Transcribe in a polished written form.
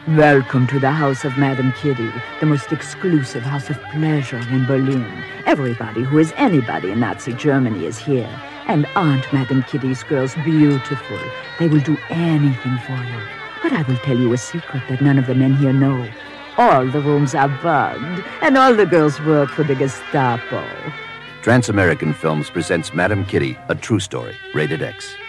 Welcome to the house of Madame Kitty, the most exclusive house of pleasure in Berlin. Everybody who is anybody in Nazi Germany is here. And aren't Madame Kitty's girls beautiful? They will do anything for you. But I will tell you a secret that none of the men here know. All the rooms are bugged, and all the girls work for the Gestapo. Trans-American Films presents Madame Kitty, a true story, rated X.